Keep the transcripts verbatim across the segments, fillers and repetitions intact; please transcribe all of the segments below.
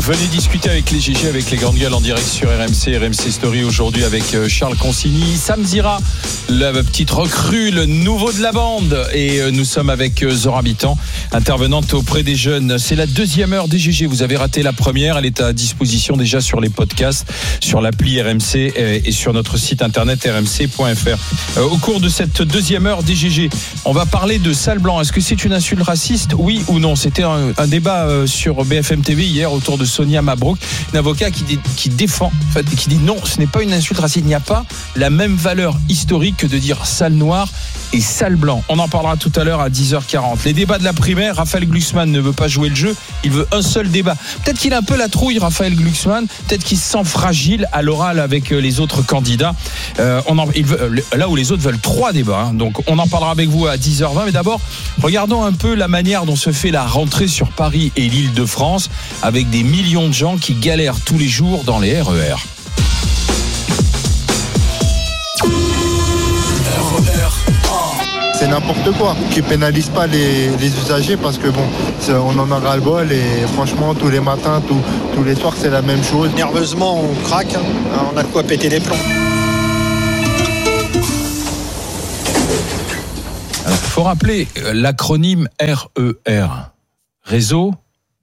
Venez discuter avec les G G, avec les grandes gueules en direct sur R M C, R M C Story aujourd'hui avec Charles Consigny, Sam Zira, la petite recrue, le nouveau de la bande, et nous sommes avec Zora Habitant, intervenante auprès des jeunes. C'est la deuxième heure des G G, vous avez raté la première, elle est à disposition déjà sur les podcasts, sur l'appli R M C et sur notre site internet r m c point f r. Au cours de cette deuxième heure des G G, on va parler de sale blanc. Est-ce que c'est une insulte raciste, oui ou non? C'était un, un débat sur B F M T V hier autour de Sonia Mabrouk, une avocate qui, dit, qui défend, en fait, qui dit non, ce n'est pas une insulte raciste. Il n'y a pas la même valeur historique que de dire sale noir et sale blanc. On en parlera tout à l'heure à dix heures quarante. Les débats de la primaire, Raphaël Glucksmann ne veut pas jouer le jeu, il veut un seul débat. Peut-être qu'il a un peu la trouille, Raphaël Glucksmann, peut-être qu'il se sent fragile à l'oral avec les autres candidats. Euh, on en, il veut, là où les autres veulent trois débats. Hein. Donc on en parlera avec vous à dix heures vingt. Mais d'abord, regardons un peu la manière dont se fait la rentrée sur Paris et l'Île-de-France, avec des millions de gens qui galèrent tous les jours dans les R E R. C'est n'importe quoi, qui pénalise pas les, les usagers parce que bon, on en a ras le bol et franchement tous les matins, tous, tous les soirs c'est la même chose. Nerveusement on craque, hein, on a de quoi péter les plombs. Il faut rappeler l'acronyme R E R, réseau,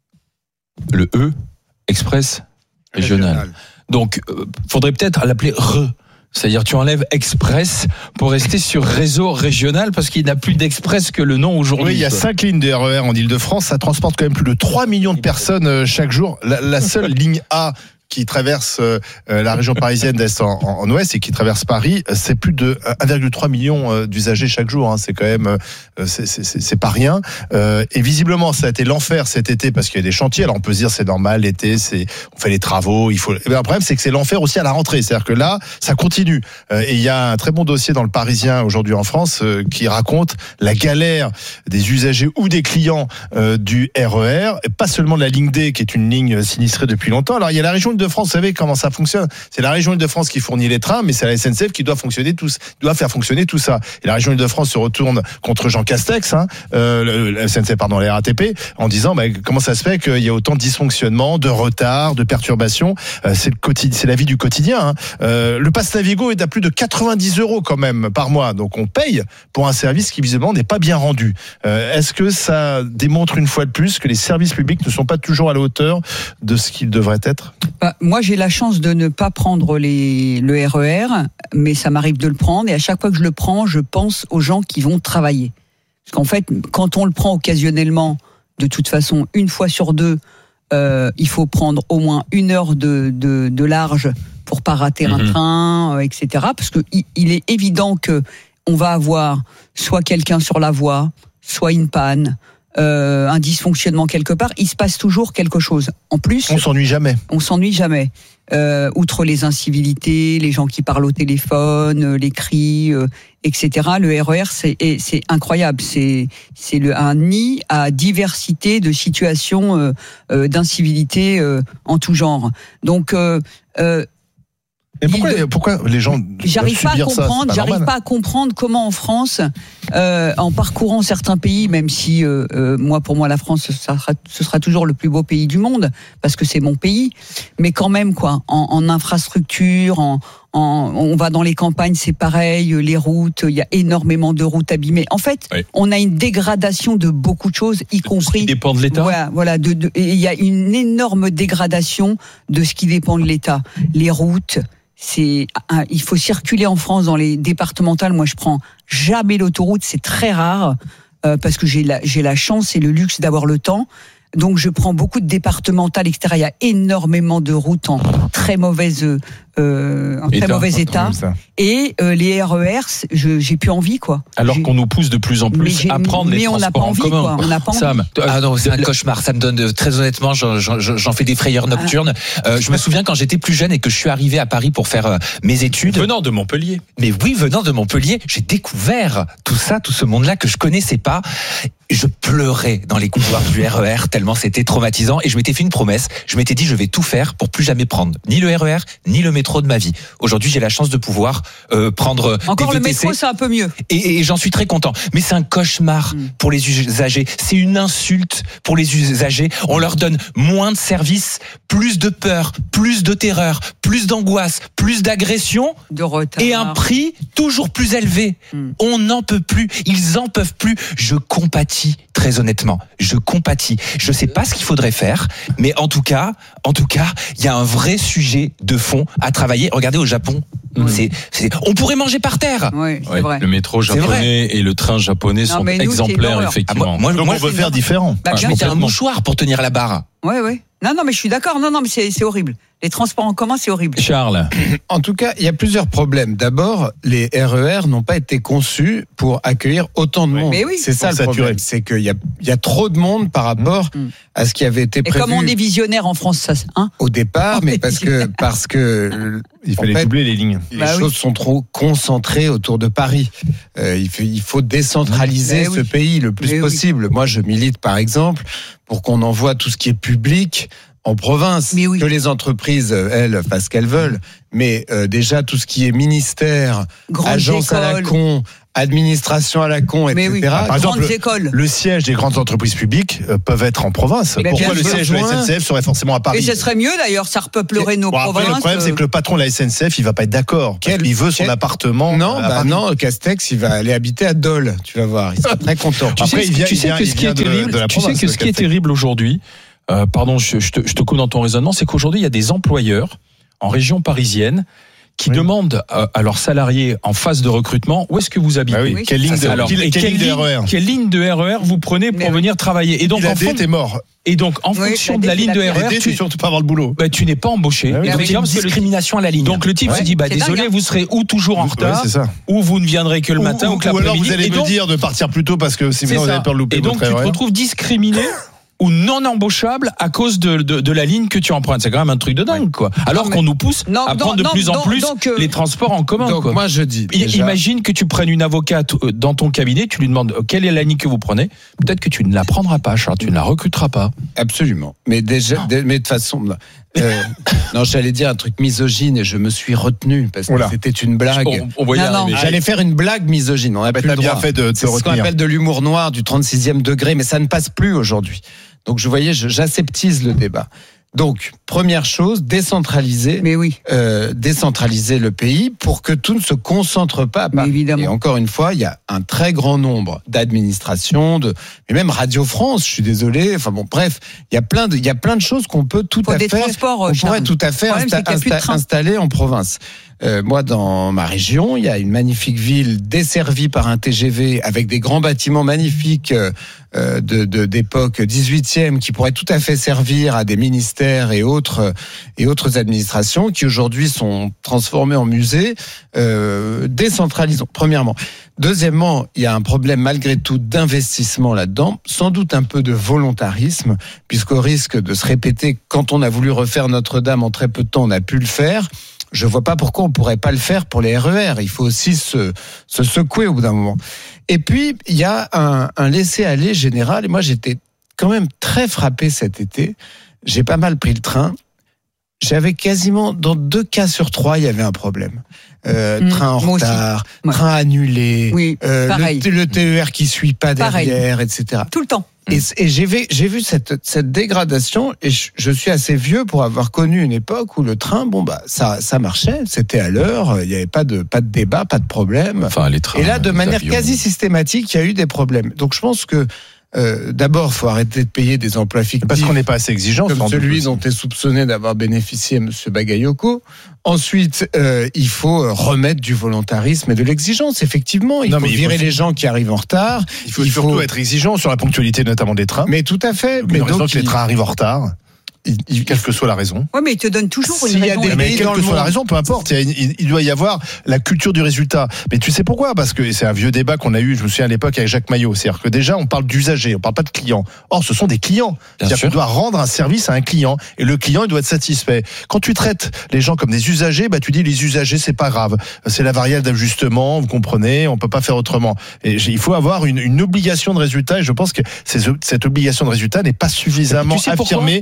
le E, express régional. régional. Donc, il euh, faudrait peut-être l'appeler R E. C'est-à-dire tu enlèves express pour rester sur réseau régional parce qu'il n'y a plus d'express que le nom aujourd'hui. Oui, il y a cinq lignes de R E R en Île-de-France, ça transporte quand même plus de trois millions de personnes chaque jour. La, la seule ligne A qui traverse euh, la région parisienne d'est en, en, en ouest et qui traverse Paris, c'est plus de un virgule trois million d'usagers chaque jour. Hein. C'est quand même, euh, c'est, c'est, c'est pas rien. Euh, et visiblement, ça a été l'enfer cet été parce qu'il y a des chantiers. Alors on peut se dire c'est normal, l'été, c'est on fait les travaux. Il faut. Et bien, le problème, c'est que c'est l'enfer aussi à la rentrée. C'est-à-dire que là, ça continue. Euh, et il y a un très bon dossier dans le Parisien aujourd'hui en France euh, qui raconte la galère des usagers ou des clients euh, du R E R, et pas seulement de la ligne D qui est une ligne sinistrée depuis longtemps. Alors il y a la région de France, vous savez comment ça fonctionne. C'est la région Île-de-France qui fournit les trains, mais c'est la S N C F qui doit fonctionner tout, doit faire fonctionner tout ça. Et la région Île-de-France se retourne contre Jean Castex, hein, euh, la S N C F, pardon, la R A T P, en disant bah, comment ça se fait qu'il y a autant de dysfonctionnements, de retards, de perturbations. Euh, c'est le quotidien, c'est la vie du quotidien. Hein. Euh, le pass Navigo est à plus de quatre-vingt-dix euros quand même par mois, donc on paye pour un service qui visiblement n'est pas bien rendu. Euh, est-ce que ça démontre une fois de plus que les services publics ne sont pas toujours à la hauteur de ce qu'ils devraient être? Bah, moi, j'ai la chance de ne pas prendre les, le R E R, mais ça m'arrive de le prendre. Et à chaque fois que je le prends, je pense aux gens qui vont travailler. Parce qu'en fait, quand on le prend occasionnellement, de toute façon, une fois sur deux, euh, il faut prendre au moins une heure de, de, de large pour pas rater mmh. un train, euh, et cetera. Parce que il, il est évident que on va avoir soit quelqu'un sur la voie, soit une panne. Euh, un dysfonctionnement quelque part, il se passe toujours quelque chose. En plus, on s'ennuie jamais. On s'ennuie jamais. Euh, outre les incivilités, les gens qui parlent au téléphone, les cris, euh, et cetera. Le R E R, c'est, c'est incroyable. C'est, c'est le, un nid à diversité de situations euh, euh, d'incivilité euh, en tout genre. Donc, euh, euh, Mais pourquoi, il, pourquoi les gens j'arrive pas à comprendre, ça, j'arrive pas à comprendre comment en France, euh, en parcourant certains pays, même si euh, euh, moi pour moi la France ce sera, ce sera toujours le plus beau pays du monde parce que c'est mon pays, mais quand même quoi, en, en infrastructure, en, en, on va dans les campagnes, c'est pareil, les routes, il y a énormément de routes abîmées. En fait, oui. on a une dégradation de beaucoup de choses, y compris. Ce qui dépend de l'État. Voilà, voilà, de, de, et il y a une énorme dégradation de ce qui dépend de l'État. Les routes. C'est, il faut circuler en France dans les départementales. Moi, je prends jamais l'autoroute, c'est très rare euh, parce que j'ai la, j'ai la chance et le luxe d'avoir le temps. Donc, je prends beaucoup de départementales, et cetera. Il y a énormément de routes en très mauvaise, euh, en très état, mauvais état. Et euh, les R E R, je, j'ai plus envie, quoi. Alors j'ai... qu'on nous pousse de plus en plus à prendre les transports en commun. Quoi. On n'a pas envie. Sam, ah non, c'est un cauchemar. Ça me donne très honnêtement, j'en, j'en, j'en fais des frayeurs nocturnes. Ah. Euh, je me souviens quand j'étais plus jeune et que je suis arrivé à Paris pour faire euh, mes études. Venant de Montpellier. Mais oui, venant de Montpellier, j'ai découvert tout ça, tout ce monde-là que je connaissais pas. Je pleurais dans les couloirs du R E R tellement c'était traumatisant et je m'étais fait une promesse. Je m'étais dit je vais tout faire pour plus jamais prendre ni le R E R ni le métro métro de ma vie. Aujourd'hui, j'ai la chance de pouvoir euh, prendre Encore des le V T C. métro, c'est un peu mieux. Et, et j'en suis très content. Mais c'est un cauchemar Mm. pour les usagers. C'est une insulte pour les usagers. On leur donne moins de services, plus de peur, plus de terreur, plus d'angoisse, plus d'agression De retard. et un prix toujours plus élevé. Mm. On n'en peut plus. Ils en peuvent plus. Je compatis, très honnêtement. Je compatis. Je sais pas ce qu'il faudrait faire, mais en tout cas, en tout cas, il y a un vrai sujet de fond à travailler. Regardez au Japon. Mm. C'est, c'est, on pourrait manger par terre. Oui, c'est Ouais, vrai. le métro C'est vrai. japonais et le train japonais Non, sont mais nous, c'est une exemplaires, horreur. effectivement. Ah, moi, moi, Donc moi, on veut c'est faire une- différent. Bah, je bien mettais un sûr. mouchoir pour tenir la barre. Ouais, ouais. Non, non, mais je suis d'accord. Non, non, mais c'est, c'est horrible. Les transports en commun, c'est horrible. Charles, En tout cas, il y a plusieurs problèmes. D'abord, les R E R n'ont pas été conçus pour accueillir autant de Oui. monde. Mais oui. C'est ça Pour le saturer. problème. C'est qu'il y a, il y a trop de monde par rapport Mmh. à ce qui avait été Et prévu comme on est visionnaire en France, ça, hein au départ, On mais est parce que, visionnaire. parce que Il en fallait fait, doubler les lignes. les Bah oui. choses sont trop concentrées autour de Paris. Euh, il, faut, il faut décentraliser Mais ce oui. pays le plus Mais oui. possible. Moi, je milite, par exemple, pour qu'on envoie tout ce qui est public en province, Mais oui. que les entreprises, elles, fassent ce qu'elles veulent. Mais euh, déjà, tout ce qui est ministère, Grandes agence à la écoles. con, administration à la con, Mais et cetera. oui. Par exemple, Grandes écoles. Le siège des grandes entreprises publiques euh, peuvent être en province. Mais Pourquoi bien le sûr. siège de la S N C F serait forcément à Paris? Et ce serait mieux d'ailleurs, ça repeuplerait nos Bon, après, provinces. le problème, c'est que le patron de la S N C F, il va pas être d'accord. Quel- Il veut son quel- appartement. Non, à bah Paris. non, Castex, il va aller habiter à Dole, tu vas voir, il sera très content. tu Après, sais, il vient- tu il sais vient- que il ce qui vient est de- terrible, de la tu sais province, que ce qui est Castex. terrible aujourd'hui, euh, pardon, je, je te, je te coupe dans ton raisonnement, c'est qu'aujourd'hui il y a des employeurs en région parisienne qui Oui. demandent à, à leurs salariés en phase de recrutement où est-ce que vous habitez. Ah oui. Oui. Quelle ligne Ça, de, alors, quelle- et quelle quelle ligne de ligne- R E R? Quelle ligne de R E R vous prenez pour Mais oui. venir travailler. Et donc, Il en a fon- D, t'es mort. et donc en Oui, fonction la de la D, ligne c'est de la R E R, D, tu, c'est surtout pas avoir le boulot. bah, tu n'es pas embauché. Ah oui. Et Donc, donc, il y a une c'est le- discrimination à la ligne. donc le type Ouais. se dit bah C'est désolé, dingue, hein. vous serez ou toujours en Ouais, retard, c'est ça. ou vous ne viendrez que le matin ou, ou, que ou alors l'après-midi. vous allez Et me donc, dire de partir plus tôt parce que c'est sinon vous ça. avez peur de louper Et donc votre tu te R E R. retrouves discriminé ou non embauchable à cause de, de, de la ligne que tu empruntes. C'est quand même un truc de dingue, quoi. Alors Non, qu'on mais- nous pousse Non, à non, prendre de non, plus en donc- plus donc, euh, les transports en commun, Donc quoi. moi je dis, I- déjà, Imagine que tu prennes une avocate euh, dans ton cabinet, tu lui demandes euh, quelle est la ligne que vous prenez. Peut-être que tu ne la prendras pas, Charles, tu ne la recruteras pas. absolument. Mais déjà, de, mais de façon, euh, non, j'allais dire un truc misogyne et je me suis retenu parce que Oula. c'était une blague. On, on va y Non, arriver. non. J'allais faire une blague misogyne. On a Bah, plus t'as le bien droit. fait de te C'est ce qu'on retenir. appelle de l'humour noir du trente-sixième degré, mais ça ne passe plus aujourd'hui. Donc, je voyais, je- j'aseptise le débat. Donc, première chose, décentraliser, Mais oui, euh, décentraliser le pays pour que tout ne se concentre pas à mais Paris. évidemment. Et encore une fois, il y a un très grand nombre d'administrations, de, mais même Radio France, je suis désolé. Enfin bon, bref, il y a plein de, il y a plein de choses qu'on peut tout Faut à des fait, transports, on pourrait Charles. tout à fait Le problème, insta- c'est qu'il y a plus de insta- train. installer en province. Euh, moi, dans ma région, il y a une magnifique ville desservie par un T G V avec des grands bâtiments magnifiques euh, euh, de, de d'époque dix-huitième qui pourraient tout à fait servir à des ministères et autres et autres administrations qui aujourd'hui sont transformés en musées. Euh, décentralisons. Premièrement. Deuxièmement, il y a un problème malgré tout d'investissement là-dedans, sans doute un peu de volontarisme, puisqu'au risque de se répéter, quand on a voulu refaire Notre-Dame en très peu de temps, on a pu le faire. Je vois pas pourquoi on pourrait pas le faire pour les R E R. Il faut aussi se, se secouer au bout d'un moment. Et puis, il y a un, un laisser-aller général. Et moi, j'étais quand même très frappé cet été. J'ai pas mal pris le train. J'avais quasiment, dans deux cas sur trois, il y avait un problème. Euh, Mmh, train en moi aussi. retard, Ouais. train annulé, Oui, euh, pareil. le, le T E R qui suit pas Pareil. derrière, et cetera. Tout le temps. Et, et j'ai vu, j'ai vu cette, cette dégradation et je, je suis assez vieux pour avoir connu une époque où le train, bon bah ça, ça marchait, c'était à l'heure, il n'y avait pas de, pas de débat, pas de problème. Enfin, les trains, Et là, de les manière avions. quasi systématique, il y a eu des problèmes. Donc je pense que euh, d'abord, faut arrêter de payer des emplois fictifs. Parce qu'on n'est pas assez exigeant. Comme sans doute celui aussi. dont est soupçonné d'avoir bénéficié M. Bagayoko. Ensuite, euh, il faut remettre du volontarisme et de l'exigence. Effectivement, il Non, faut mais il virer faut- les gens qui arrivent en retard. Il faut surtout être exigeant sur la ponctualité, notamment des trains. Mais tout à fait. Mais Mais raison donc, que les il- trains arrivent en retard, il- il- quelle que soit la raison. Oui, mais il te donne toujours une S'il y a raison. des- et- Mais pays quelle dans que le soit la monde. raison, peu importe, il, y a une- il- il doit y avoir la culture du résultat. Mais tu sais pourquoi? Parce que c'est un vieux débat qu'on a eu, je me souviens à l'époque avec Jacques Maillot. C'est-à-dire que déjà, on parle d'usagers, on parle pas de clients. Or, ce sont des clients. C'est-à-dire sûr. que tu dois rendre un service à un client et le client, il doit être satisfait. Quand tu traites les gens comme des usagers, bah, tu dis les usagers, c'est pas grave. C'est la variable d'ajustement, vous comprenez, on peut pas faire autrement. Et j'ai- il faut avoir une, une obligation de résultat et je pense que ces- cette obligation de résultat n'est pas suffisamment Tu sais pourquoi affirmée pour les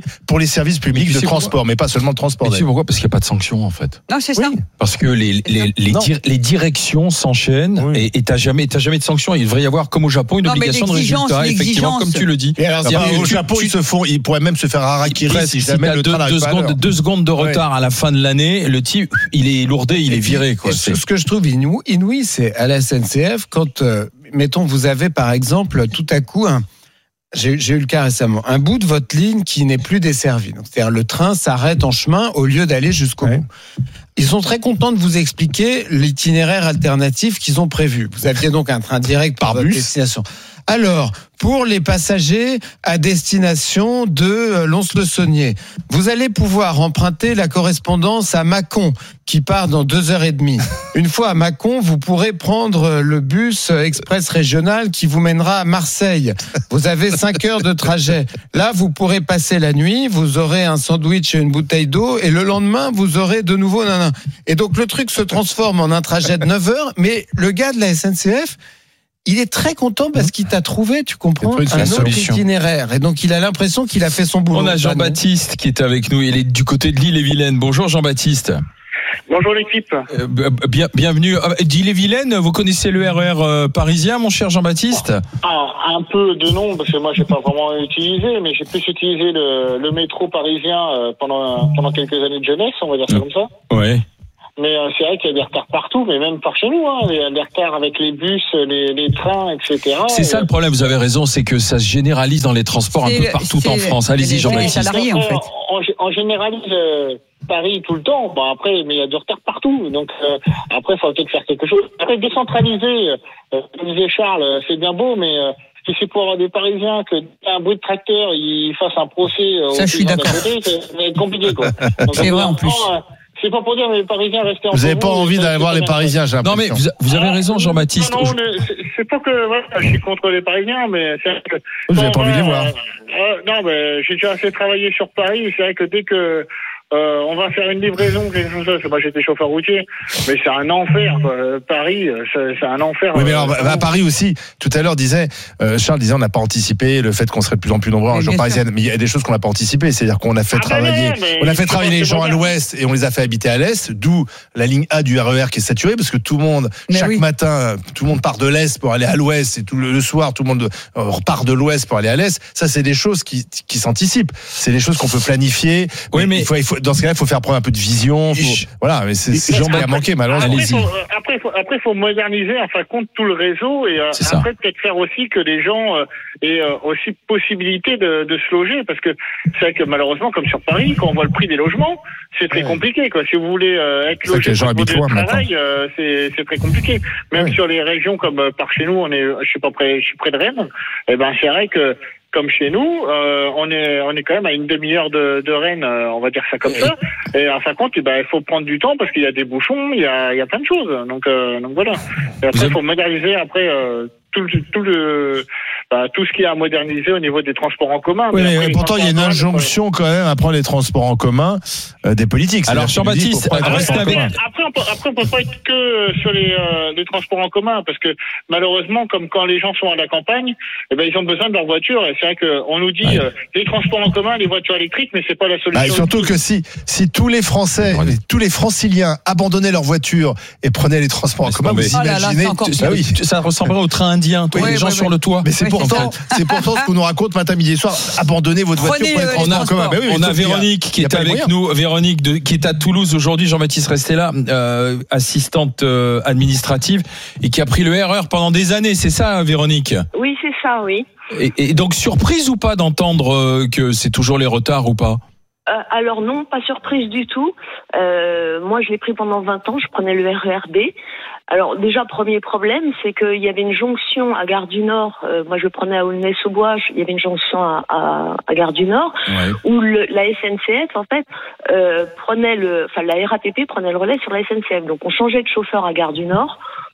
services publics de transport, mais pas seulement de transport. Mais tu sais pourquoi ? Parce qu'il n'y a pas de sanctions en fait. Non, c'est ça. Oui. Parce que les, les, les, dir- les directions s'enchaînent Oui. et tu n'as jamais, t'as jamais de sanctions. Il devrait y avoir, comme au Japon, une Non, mais obligation de l'exigence, résultat, effectivement, l'exigence. comme tu le dis. Et alors, C'est-à-dire au que tu- Japon, tu- ils se font, ils pourraient même se faire harakiri Presque, si si jamais t'as le deux, train deux n'arrive pas à secondes, l'heure. deux secondes de retard Ouais. à la fin de l'année, le type, il est lourdé, il est viré. Quoi. Et ce, C'est- ce que je trouve inouï, inouï, c'est à la S N C F, quand, euh, mettons, vous avez par exemple tout à coup un. J'ai, j'ai eu le cas récemment, un bout de votre ligne qui n'est plus desservi. Donc, c'est-à-dire le train s'arrête en chemin au lieu d'aller jusqu'au Ouais. bout. Ils sont très contents de vous expliquer l'itinéraire alternatif qu'ils ont prévu. Vous aviez donc un train direct par Par votre bus. destination. Alors, pour les passagers à destination de euh, Lons-le-Saunier, vous allez pouvoir emprunter la correspondance à Mâcon, qui part dans deux heures et demie. Une fois à Mâcon, vous pourrez prendre le bus express régional qui vous mènera à Marseille. Vous avez cinq heures de trajet. Là, vous pourrez passer la nuit, vous aurez un sandwich et une bouteille d'eau, et le lendemain, vous aurez de nouveau nanan. Et donc, le truc se transforme en un trajet de neuf heures, mais le gars de la S N C F, il est très content parce qu'il t'a trouvé, tu comprends, Il a trouvé un une autre solution. itinéraire. Et donc, il a l'impression qu'il a fait son boulot. On a Bah, Jean-Baptiste qui est avec nous. Il est du côté de l'Île-et-Vilaine. Bonjour Jean-Baptiste. Bonjour l'équipe. Euh, bien, bienvenue. Ah, d'Île-et-Vilaine, vous connaissez le R E R euh, parisien, mon cher Jean-Baptiste ? Ah, un peu de nom, parce que moi j'ai pas vraiment utilisé, mais j'ai plus utilisé le, le métro parisien euh, pendant, pendant quelques années de jeunesse, on va dire ça comme ça. Ouais. Mais euh, c'est vrai qu'il y a des retards partout, mais même par chez nous, hein, il y a des retards avec les bus, les, les trains, et cetera. C'est ça Et, le problème, vous avez raison, c'est que ça se généralise dans les transports un C'est peu le- partout c'est en le- France. Allez-y c'est les Jean-Baptiste. salariés, en fait. On, on généralise euh, Paris tout le temps. Bon après, mais il y a du retard partout. Donc euh, après, il faut peut-être faire quelque chose. Après, décentraliser, euh, comme disait Charles, euh, c'est bien beau, mais euh, si c'est pour avoir des Parisiens que un bout de tracteur, ils fassent un procès. euh, Ça, aux je suis paysans d'à d'accord. côté, ça va être compliqué, quoi. Donc, C'est vrai, en plus. euh, C'est pas pour dire mais les Parisiens restez en Vous n'avez pas envie d'aller voir les Parisiens, j'ai Non mais l'impression. vous, vous avez raison Ah, Jean-Baptiste. Non, non, mais c'est- c'est pas que voilà, je suis contre les Parisiens, mais c'est vrai que Vous n'avez pas Bon, envie de les euh, voir. euh, non, mais j'ai déjà assez travaillé sur Paris. C'est vrai que dès que euh, on va faire une livraison, quelque chose comme ça, parce que moi j'étais chauffeur routier, mais c'est un enfer. Quoi. Paris, c'est, c'est un enfer. Oui, mais alors, Euh, à Paris aussi, tout à l'heure, disait, euh, Charles disait, on n'a pas anticipé le fait qu'on serait de plus en plus nombreux en Oui, région bien parisienne. Mais il y a des choses qu'on n'a pas anticipées. C'est-à-dire qu'on a fait Ah, ben travailler, non, mais on a fait c'est travailler pas- les c'est gens pas à bien. l'ouest et on les a fait habiter à l'est, d'où la ligne A du R E R qui est saturée parce que tout le monde, Mais chaque oui. matin, tout le monde part de l'est pour aller à l'ouest et tout le, le soir, tout le monde euh, repart de l'ouest pour aller à l'est. Ça, c'est des choses qui, qui s'anticipent. C'est des choses qu'on peut planifier. Oui, mais- il faut, il faut, dans ce cas-là, il faut faire preuve un peu de vision. faut- Je- voilà, mais c'est, c'est Jean- ce qui a manqué, malheureusement. Après, Allez-y. faut, euh, après, faut, après, faut moderniser, en fin de compte, tout le réseau et euh, C'est ça. après peut-être faire aussi que les gens euh, aient euh, aussi possibilité de, de se loger, parce que c'est vrai que malheureusement, comme sur Paris, quand on voit le prix des logements, c'est très Ouais. compliqué. Quoi. Si vous voulez euh, être C'est vrai que logé les gens sur votre habitent lieu de loin, travail, euh, c'est, c'est très compliqué. Même Ouais. sur les régions comme euh, par chez nous, on est, je suis pas près, je suis près de Rennes. Et ben c'est vrai que comme chez nous, euh, on est on est quand même à une demi-heure de, de Rennes, euh, on va dire ça comme ça. Et en fin de compte, eh ben, il faut prendre du temps parce qu'il y a des bouchons, il y a, il y a plein de choses. Donc, euh, donc voilà. Et après, il faut moderniser après euh, tout, le- tout le bah, tout ce qu'il y a à moderniser au niveau des transports en commun. Oui, mais après, les pourtant, il y a une transports en commun, injonction quand même à prendre les transports en commun euh, des politiques. Alors, C'est-à-dire qu'ils disent, Jean-Baptiste, faut prendre les restez transports en avec- commun. Après, on peut, après, on peut pas être que sur les, euh, les transports en commun, parce que malheureusement, comme quand les gens sont à la campagne, eh ben, ils ont besoin de leur voiture. Et c'est vrai qu'on nous dit Ouais. euh, les transports en commun, les voitures électriques, mais c'est pas la solution. Ah, et surtout que si, si tous les Français, Ouais. tous les franciliens abandonnaient leur voiture et prenaient les transports en Laisse commun, tomber. vous Oh là là, imaginez. c'est encore Bah oui. Ça ressemblerait au train indien, tous Oui, les gens oui, sur oui. le toit. Mais c'est Ouais, pourtant, c'est pourtant ce qu'on nous raconte matin, midi et soir. Abandonnez votre Prenez, voiture pour les euh, les transports en commun. transports. Bah oui, On mais a sauf qu'il y Véronique qui il y a est pas les avec moyens. nous, Véronique de, qui est à Toulouse aujourd'hui. Jean-Baptiste, restez là, euh, assistante euh, administrative et qui a pris le R E R pendant des années. C'est ça, Véronique? Oui, c'est ça, oui. Et, et donc surprise ou pas d'entendre euh, que c'est toujours les retards ou pas? Euh, alors non, pas surprise du tout. Euh, moi, je l'ai pris pendant vingt ans, je prenais le R E R B. Alors déjà, premier problème, c'est qu'il y avait une jonction à Gare du Nord. Euh, moi, je prenais à Aulnay-sous-Bois, il y avait une jonction à, à, à Gare du Nord, Ouais. où le, la S N C F, en fait, euh, prenait le, enfin la R A T P prenait le relais sur la S N C F. Donc on changeait de chauffeur à Gare du Nord.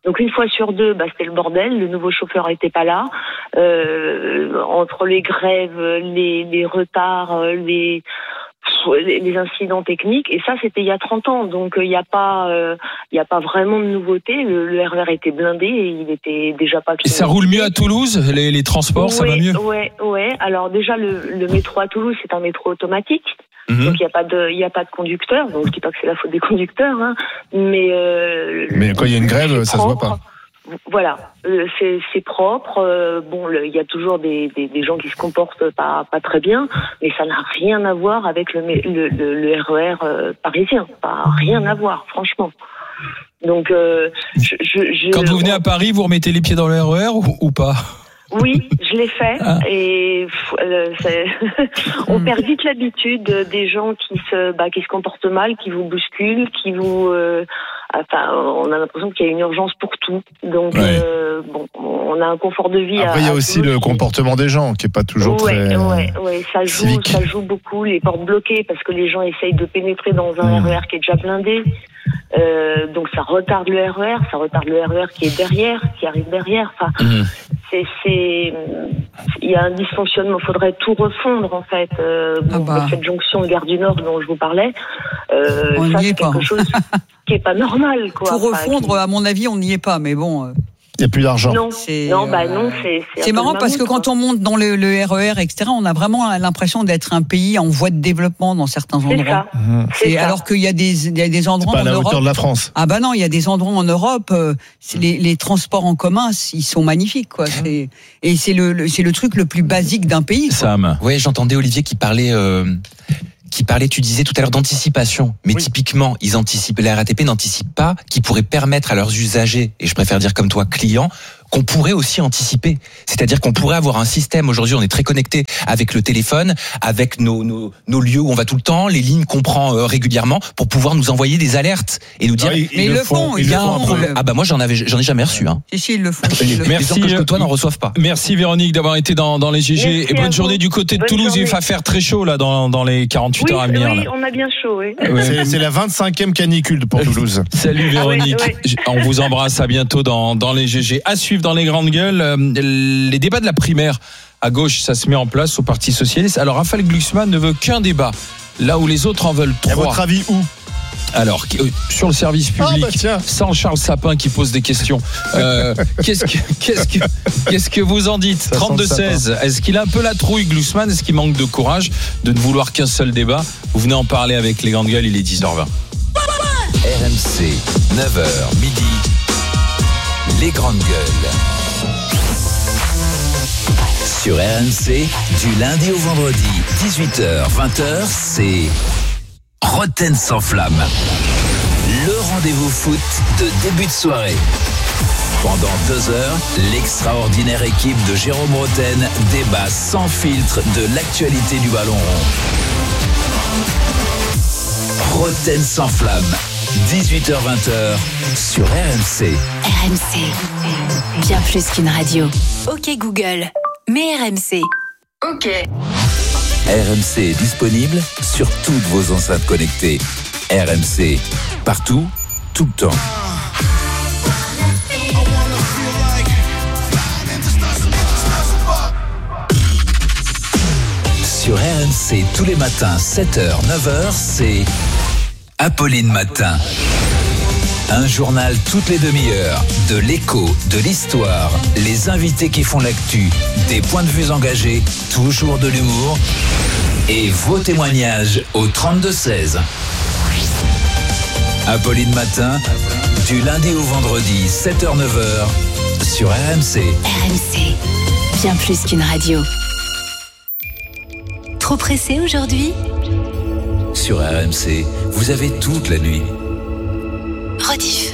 Donc une fois sur deux, bah, c'était le bordel. Le nouveau chauffeur était pas là. Euh, entre les grèves, les, les retards, les les incidents techniques, et ça c'était il y a trente ans, donc il n'y a pas euh, il y a pas vraiment de nouveauté. Le, le R E R était blindé et il était déjà pas. Et ça roule mieux à Toulouse, les, les transports, ouais, ça va mieux. Ouais, ouais. Alors déjà le, le métro à Toulouse, c'est un métro automatique. Mmh. Donc il y a pas de il y a pas de conducteur. Donc je dis pas que c'est la faute des conducteurs, hein, mais euh, mais quand il y a une grève, ça propre. se voit pas. Voilà, euh, c'est, c'est propre. Euh, bon, il y a toujours des, des, des gens qui se comportent pas, pas très bien, mais ça n'a rien à voir avec le, le, le, le R E R euh, parisien. Pas rien à voir, franchement. Donc, euh, je, je, je, quand vous venez à Paris, vous remettez les pieds dans le R E R ou, ou pas? Oui, je l'ai fait ah. et euh, c'est on perd vite l'habitude des gens qui se bah, qui se comportent mal, qui vous bousculent, qui vous euh, enfin on a l'impression qu'il y a une urgence pour tout. Donc ouais. euh, bon, on a un confort de vie. Après il y a aussi le comportement des gens qui est pas toujours ouais, très ouais, ouais, ça joue, civique. Ça joue beaucoup, les portes bloquées parce que les gens essayent de pénétrer dans un mmh. R E R qui est déjà blindé. Euh, donc ça retarde le R E R, ça retarde le R E R qui est derrière, qui arrive derrière. Enfin, mmh. c'est, c'est, il y a un dysfonctionnement. Il faudrait tout refondre en fait. Euh, ah bah. Cette jonction Gare du Nord dont je vous parlais, euh, on ça n'y c'est est quelque pas. chose qui est pas normal, quoi. Tout refondre, enfin, qui... à mon avis, on n'y est pas. Mais bon. Euh... Il n'y a plus d'argent. Non, c'est, non, bah non, c'est. C'est, c'est marrant parce que quand on monte dans le, le R E R, et cetera, on a vraiment l'impression d'être un pays en voie de développement dans certains c'est endroits. Ça. Mmh. C'est et ça. alors qu'il y a des, il y a des endroits c'est pas à en la Europe. hauteur de la France. Ah bah non, il y a des endroits en Europe. Euh, c'est les, les transports en commun, ils sont magnifiques, quoi. C'est, et c'est le, le, c'est le truc le plus basique d'un pays. Quoi. Sam. Oui, j'entendais Olivier qui parlait. Euh... qui parlait, tu disais tout à l'heure, d'anticipation. Mais oui. typiquement, ils anticipent, la R A T P n'anticipe pas, qui pourrait permettre à leurs usagers, et je préfère dire comme toi, clients, qu'on pourrait aussi anticiper. C'est-à-dire qu'on pourrait avoir un système, aujourd'hui on est très connecté avec le téléphone, avec nos, nos, nos lieux où on va tout le temps, les lignes qu'on prend euh, régulièrement, pour pouvoir nous envoyer des alertes et nous dire... Ah, ils, mais ils le font, il y a un problème. Ah bah moi j'en avais, j'en ai jamais reçu. Hein. Si, si, ils le font. Ils le Merci. Les gens que je côtoie n'en reçoivent pas. Merci Véronique d'avoir été dans, dans les G G. Merci et bonne journée vous. du côté de bonne Toulouse. Journée. Il va faire très chaud là dans, dans les quarante-huit oui, heures à venir. Oui, là. on a bien chaud, oui. C'est, c'est la vingt-cinquième canicule pour Toulouse. Salut Véronique. Ah ouais, ouais. On vous embrasse, à bientôt dans, dans les G G. À suivre dans les grandes gueules, euh, les débats de la primaire. À gauche, ça se met en place au Parti Socialiste. Alors Raphaël Glucksmann ne veut qu'un débat, là où les autres en veulent trois. Et à votre avis, où ? Alors, sur le service public, ah bah tiens. sans Charles Sapin qui pose des questions, euh, qu'est-ce, que, qu'est-ce, que, qu'est-ce que vous en dites ? trente-deux seize, est-ce qu'il a un peu la trouille, Glucksmann ? Est-ce qu'il manque de courage de ne vouloir qu'un seul débat ? Vous venez en parler avec les grandes gueules, il est dix heures vingt. R M C, neuf heures midi, les grandes gueules. Sur R M C, du lundi au vendredi, dix-huit heures vingt heures, c'est Roten sans flamme. Le rendez-vous foot de début de soirée. Pendant deux heures, l'extraordinaire équipe de Jérôme Roten débat sans filtre de l'actualité du ballon rond. Roten sans flamme, dix-huit heures vingt heures sur R M C. R M C, bien plus qu'une radio. Ok Google, mais R M C. Ok. R M C est disponible sur toutes vos enceintes connectées. R M C, partout, tout le temps. Sur R M C, tous les matins, sept heures, neuf heures, c'est Apolline Matin. Un journal toutes les demi-heures, de l'écho, de l'histoire, les invités qui font l'actu, des points de vue engagés, toujours de l'humour et vos témoignages au trente-deux seize. Apolline Matin, du lundi au vendredi, sept heures neuf heures, sur R M C. R M C, bien plus qu'une radio. Trop pressé aujourd'hui ? Sur R M C, vous avez toute la nuit. Rediff.